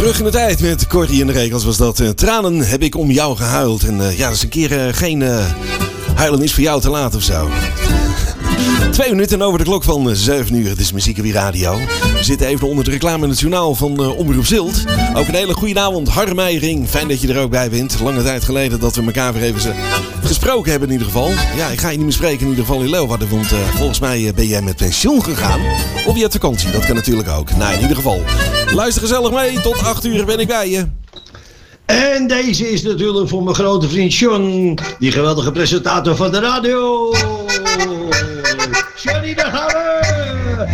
Terug in de tijd met Corrie en de Regels was dat. Tranen heb ik om jou gehuild. En ja, dat is een keer geen huilen is voor jou te laat of zo. 2 minuten over de klok van 7 uur. Het is Muziek en Wie Radio. We zitten even onder de reclame in het journaal van Omroep Zilt. Ook een hele goede avond, Harm Meijering. Fijn dat je er ook bij bent. Lange tijd geleden dat we elkaar weer even gesproken hebben in ieder geval. Ja, ik ga je niet meer spreken in ieder geval in Leeuwarden. Want volgens mij ben jij met pensioen gegaan. Of je hebt vakantie, dat kan natuurlijk ook. Nou, in ieder geval. Luister gezellig mee. Tot 8 uur ben ik bij je. En deze is natuurlijk voor mijn grote vriend John. Die geweldige presentator van de radio. Johnny, daar gaan we!